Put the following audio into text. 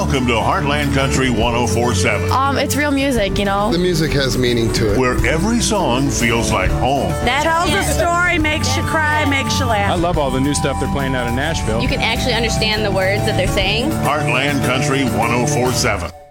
Welcome to Heartland Country 104.7. It's real music, you know. The music has meaning to it. Where every song feels like home. That tells a story, makes you cry, makes you laugh. I love all the new stuff they're playing out in Nashville. You can actually understand the words that they're saying. Heartland Country 104.7.